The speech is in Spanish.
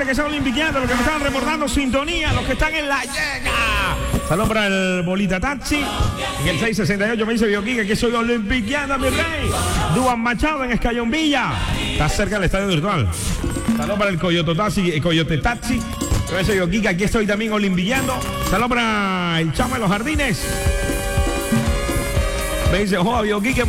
gente que está olimpiqueando, los que me están reportando sintonía, los que están en la llega. Saludos para el Bolita Taxi. En el 668 me dice Bioquique que soy olimpiqueando, mi rey. Duan Machado en Escayón Villa. Está cerca del estadio virtual. Saludos para el Coyote Taxi. Me dice Bioquique, aquí estoy también olimpiqueando. Saludos para el Chamo de los Jardines. Me dice, joder, Bioquique.